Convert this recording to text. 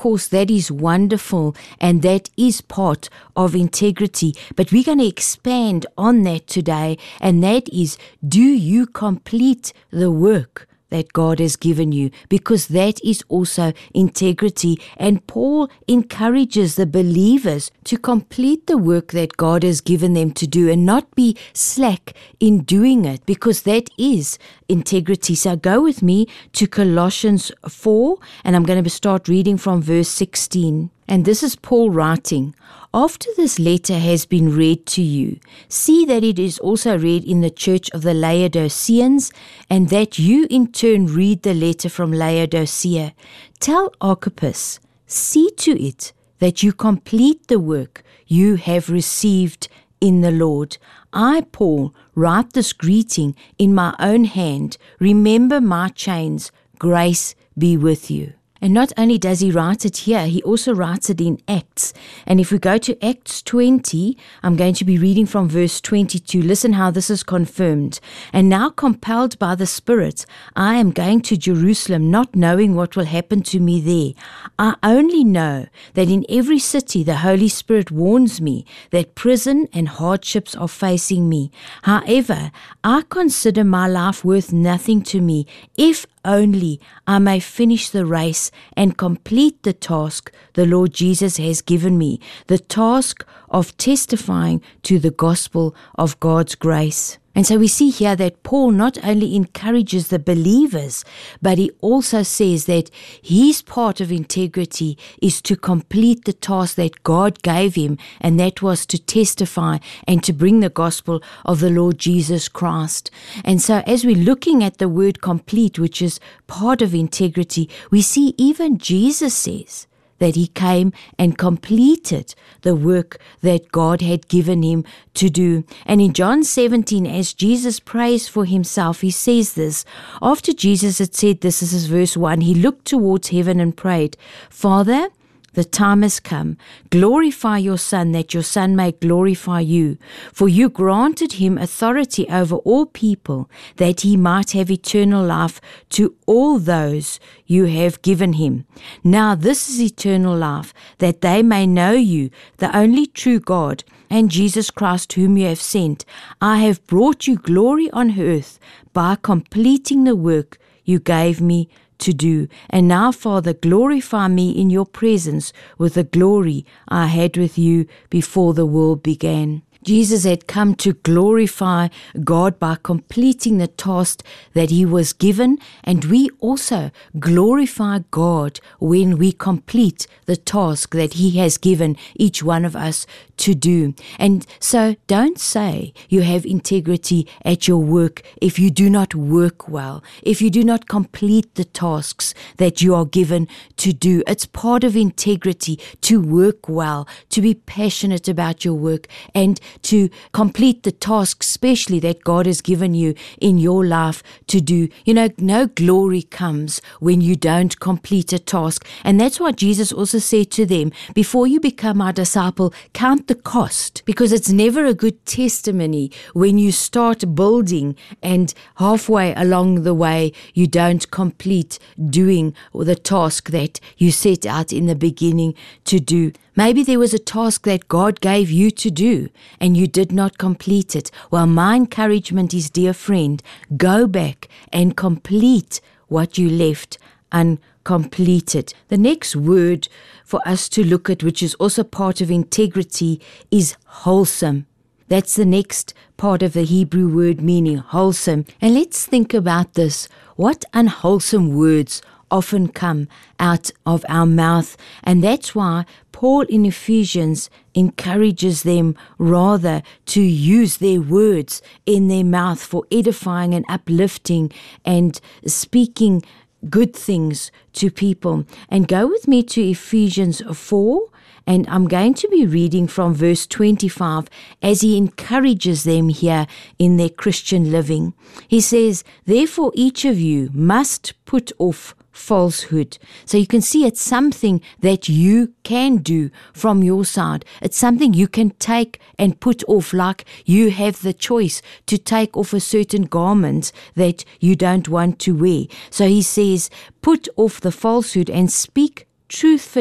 course, that is wonderful, and that is part of integrity. But we're going to expand on that today, and that is, do you complete the work that God has given you? Because that is also integrity. And Paul encourages the believers to complete the work that God has given them to do and not be slack in doing it, because that is integrity. So go with me to Colossians 4, and I'm going to start reading from verse 16. And this is Paul writing, "After this letter has been read to you, see that it is also read in the church of the Laodiceans, and that you in turn read the letter from Laodicea. Tell Archippus, see to it that you complete the work you have received in the Lord. I, Paul, write this greeting in my own hand. Remember my chains. Grace be with you." And not only does he write it here, he also writes it in Acts. And if we go to Acts 20, I'm going to be reading from verse 22. Listen how this is confirmed. "And now, compelled by the Spirit, I am going to Jerusalem, not knowing what will happen to me there. I only know that in every city the Holy Spirit warns me that prison and hardships are facing me. However, I consider my life worth nothing to me, if only I may finish the race and complete the task the Lord Jesus has given me, the task of testifying to the gospel of God's grace." And so we see here that Paul not only encourages the believers, but he also says that his part of integrity is to complete the task that God gave him, and that was to testify and to bring the gospel of the Lord Jesus Christ. And so as we're looking at the word complete, which is part of integrity, we see even Jesus says that he came and completed the work that God had given him to do. And in John 17, as Jesus prays for himself, he says this. After Jesus had said this is verse 1, he looked towards heaven and prayed, "Father, the time has come. Glorify your Son, that your Son may glorify you. For you granted him authority over all people, that he might have eternal life to all those you have given him. Now this is eternal life, that they may know you, the only true God, and Jesus Christ whom you have sent. I have brought you glory on earth by completing the work you gave me to do. And now, Father, glorify me in your presence with the glory I had with you before the world began." Jesus had come to glorify God by completing the task that he was given, and we also glorify God when we complete the task that he has given each one of us to do. And so don't say you have integrity at your work if you do not work well, if you do not complete the tasks that you are given to do. It's part of integrity to work well, to be passionate about your work, and to complete the task, especially that God has given you in your life to do. You know, no glory comes when you don't complete a task. And that's why Jesus also said to them, before you become my disciple, count the cost, because it's never a good testimony when you start building and halfway along the way you don't complete doing the task that you set out in the beginning to do. Maybe there was a task that God gave you to do and you did not complete it. Well, my encouragement is, dear friend, go back and complete what you left uncompleted. The next word for us to look at, which is also part of integrity, is wholesome. That's the next part of the Hebrew word meaning wholesome. And let's think about this. What unwholesome words often come out of our mouth? And that's why Paul in Ephesians encourages them rather to use their words in their mouth for edifying and uplifting and speaking good things to people. And go with me to Ephesians 4, and I'm going to be reading from verse 25 as he encourages them here in their Christian living. He says, "Therefore each of you must put off falsehood." So you can see it's something that you can do from your side. It's something you can take and put off, like you have the choice to take off a certain garment that you don't want to wear. So he says, put off the falsehood and speak truthfully